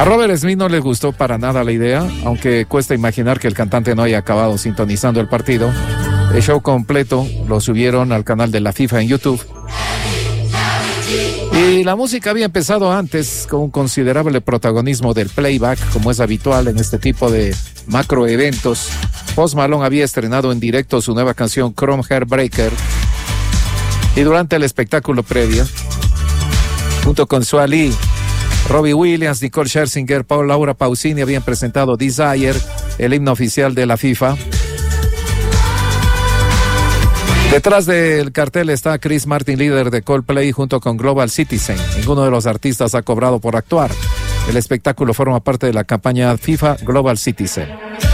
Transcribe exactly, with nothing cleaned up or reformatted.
A Robert Smith no le gustó para nada la idea, aunque cuesta imaginar que el cantante no haya acabado sintonizando el partido. El show completo lo subieron al canal de la FIFA en YouTube. Y la música había empezado antes con un considerable protagonismo del playback, como es habitual en este tipo de macroeventos. Post Malone había estrenado en directo su nueva canción Chrome Heartbreaker, y durante el espectáculo previo, junto con Swae Lee, Robbie Williams, Nicole Scherzinger, Paul Laura Pausini habían presentado Desire, el himno oficial de la FIFA. Detrás del cartel está Chris Martin, líder de Coldplay, junto con Global Citizen. Ninguno de los artistas ha cobrado por actuar. El espectáculo forma parte de la campaña FIFA Global Citizen.